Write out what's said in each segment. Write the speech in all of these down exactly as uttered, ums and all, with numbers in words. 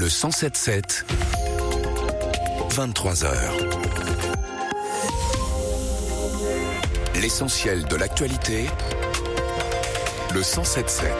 Le cent sept sept, vingt-trois heures. L'essentiel de l'actualité, le cent sept sept.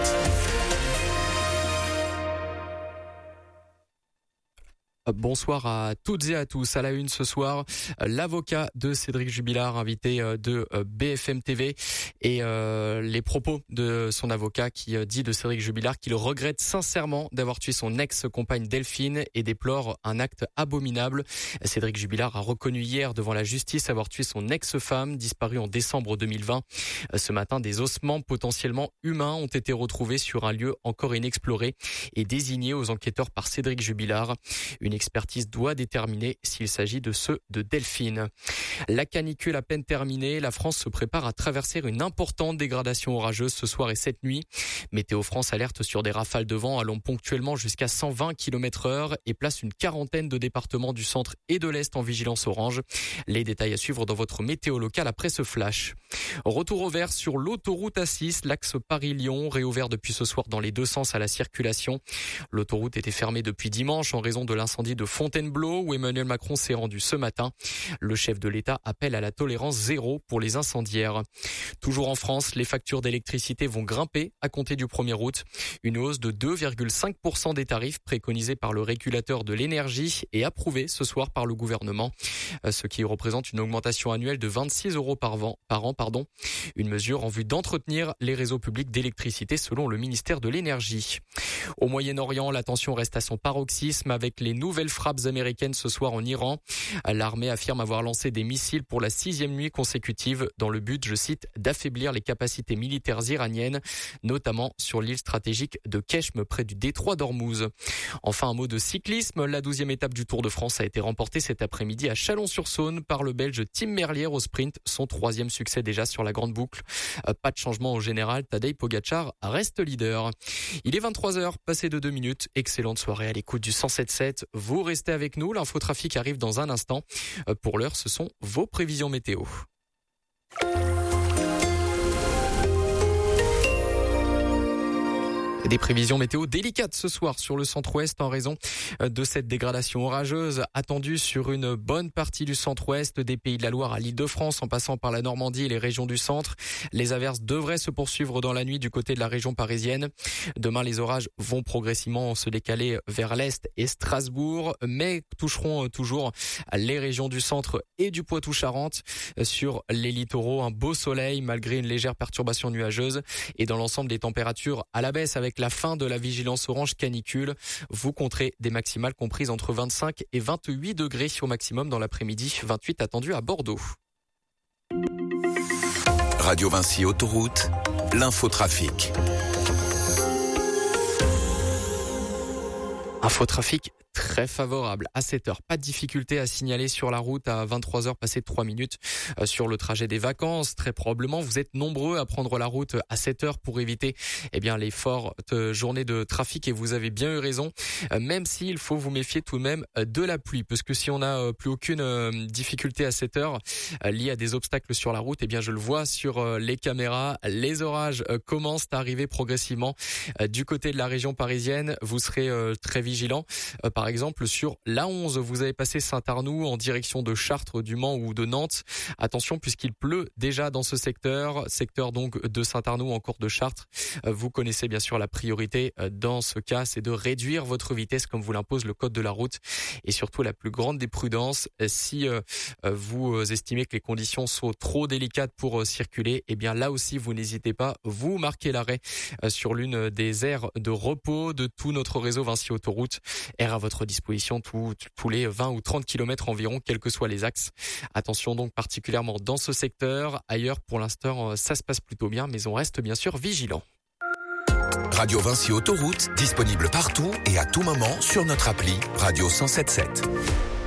Bonsoir à toutes et à tous. À la une ce soir, l'avocat de Cédric Jubilard, invité de B F M T V, et euh, les propos de son avocat qui dit de Cédric Jubilard qu'il regrette sincèrement d'avoir tué son ex-compagne Delphine et déplore un acte abominable. Cédric Jubilard a reconnu hier devant la justice avoir tué son ex-femme, disparue en décembre deux mille vingt. Ce matin, des ossements potentiellement humains ont été retrouvés sur un lieu encore inexploré et désignés aux enquêteurs par Cédric Jubilard. Une expertise doit déterminer s'il s'agit de ceux de Delphine. La canicule à peine terminée, la France se prépare à traverser une importante dégradation orageuse ce soir et cette nuit. Météo France alerte sur des rafales de vent allant ponctuellement jusqu'à cent vingt kilomètres heure et place une quarantaine de départements du centre et de l'est en vigilance orange. Les détails à suivre dans votre météo locale après ce flash. Retour au vert sur l'autoroute A six, l'axe Paris-Lyon, réouvert depuis ce soir dans les deux sens à la circulation. L'autoroute était fermée depuis dimanche en raison de l'incendie de Fontainebleau où Emmanuel Macron s'est rendu ce matin. Le chef de l'État appelle à la tolérance zéro pour les incendiaires. Toujours en France, les factures d'électricité vont grimper à compter du premier août. Une hausse de deux virgule cinq pour cent des tarifs préconisés par le régulateur de l'énergie et approuvée ce soir par le gouvernement, ce qui représente une augmentation annuelle de vingt-six euros par an, par an, pardon. Une mesure en vue d'entretenir les réseaux publics d'électricité selon le ministère de l'énergie. Au Moyen-Orient, la tension reste à son paroxysme avec les nouvelles frappes américaines ce soir en Iran. L'armée affirme avoir lancé des missiles pour la sixième nuit consécutive dans le but, je cite, d'affaiblir les capacités militaires iraniennes, notamment sur l'île stratégique de Keshm près du détroit d'Ormuz. Enfin, un mot de cyclisme. La douzième étape du Tour de France a été remportée cet après-midi à Chalon-sur-Saône par le Belge Tim Merlier au sprint, son troisième succès déjà sur la grande boucle. Pas de changement au général, Tadej Pogacar reste leader. Il est vingt-trois heures, passé de deux minutes. Excellente soirée à l'écoute du cent sept sept. Vous restez avec nous, l'infotrafic arrive dans un instant. Pour l'heure, ce sont vos prévisions météo. Des prévisions météo délicates ce soir sur le centre-ouest en raison de cette dégradation orageuse attendue sur une bonne partie du centre-ouest, des Pays de la Loire à l'Île-de-France en passant par la Normandie et les régions du centre. Les averses devraient se poursuivre dans la nuit du côté de la région parisienne. Demain, les orages vont progressivement se décaler vers l'est et Strasbourg, mais toucheront toujours les régions du centre et du Poitou-Charentes. Sur les littoraux, un beau soleil malgré une légère perturbation nuageuse et dans l'ensemble des températures à la baisse avec la fin de la vigilance orange canicule. Vous compterez des maximales comprises entre vingt-cinq et vingt-huit degrés au maximum dans l'après-midi, vingt-huit attendus à Bordeaux. Radio Vinci Autoroute, l'infotrafic. Infotrafic très favorable à sept heures. Pas de difficulté à signaler sur la route à vingt-trois heures passées de trois minutes euh, sur le trajet des vacances. Très probablement, vous êtes nombreux à prendre la route à sept heures pour éviter eh bien les fortes journées de trafic et vous avez bien eu raison. Euh, même s'il faut vous méfier tout de même de la pluie parce que si on n'a euh, plus aucune euh, difficulté à sept heures euh, liée à des obstacles sur la route, eh bien je le vois sur euh, les caméras, les orages euh, commencent à arriver progressivement euh, du côté de la région parisienne. Vous serez euh, très vigilants. Euh, par exemple, sur l'A onze, vous avez passé Saint-Arnoux en direction de Chartres, du Mans ou de Nantes. Attention puisqu'il pleut déjà dans ce secteur, secteur donc de Saint-Arnoux, encore de Chartres. Vous connaissez bien sûr la priorité dans ce cas, c'est de réduire votre vitesse comme vous l'impose le code de la route et surtout la plus grande des prudences. Si vous estimez que les conditions sont trop délicates pour circuler, eh bien là aussi vous n'hésitez pas, vous marquez l'arrêt sur l'une des aires de repos de tout notre réseau Vinci Autoroute. Aire à votre disposition tous, tous les vingt ou trente kilomètres environ, quels que soient les axes. Attention donc particulièrement dans ce secteur. Ailleurs, pour l'instant, ça se passe plutôt bien, mais on reste bien sûr vigilant. Radio Vinci Autoroute, disponible partout et à tout moment sur notre appli Radio cent sept sept.